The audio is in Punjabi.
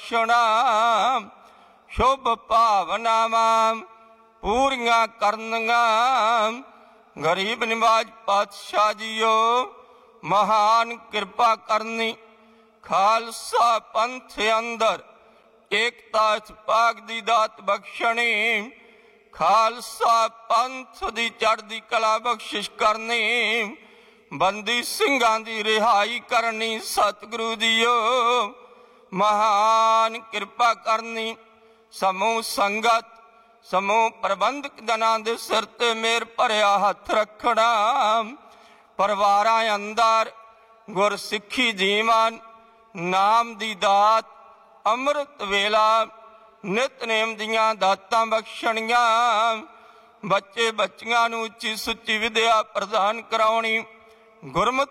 ਬਖਸ਼ਣਾ। ਸ਼ੁਭ ਭਾਵਨਾਵਾਂ ਪੂਰੀਆਂ ਕਰਨੀਆਂ। ਗਰੀਬ ਨਿਵਾਜ ਪਾਤਸ਼ਾਹ ਜੀਓ ਮਹਾਨ ਕਿਰਪਾ ਕਰਨੀ। ਖਾਲਸਾ ਪੰਥ ਅੰਦਰ ਏਕਤਾ ਭਾਗ ਦੀ ਦਾਤ ਬਖਸ਼ਣੀ। ਖਾਲਸਾ ਪੰਥ ਦੀ ਚੜ੍ਹਦੀ ਕਲਾ ਬਖਸ਼ਿਸ਼ ਕਰਨੀ। ਬੰਦੀ ਸਿੰਘਾਂ ਦੀ ਰਿਹਾਈ ਕਰਨੀ। ਸਤਿਗੁਰੂ ਜੀਓ ਮਹਾਨ ਕਿਰਪਾ ਕਰਨੀ। ਸਮੂਹ ਸੰਗਤ ਸਮੂਹ ਪ੍ਰਬੰਧਕ ਜਨਾਂ ਦੇ ਸਿਰ ਤੇ ਮੇਰ ਭਰਿਆ ਹੱਥ ਰੱਖਣਾ। ਪਰਿਵਾਰਾਂ ਅੰਦਰ ਗੁਰਸਿੱਖੀ ਜੀਵਨ ਨਾਮ ਦੀ ਦਾਤ ਅੰਮ੍ਰਿਤ ਵੇਲਾ ਨਿਤਨੇਮ ਦੀਆਂ ਦਾਤਾਂ ਬਖਸ਼ਣੀਆਂ। ਬੱਚੇ ਬੱਚੀਆਂ ਨੂੰ ਉੱਚੀ ਸੁੱਚੀ ਵਿਦਿਆ ਪ੍ਰਦਾਨ ਕਰਾਉਣੀ। ਗੁਰਮਤਿ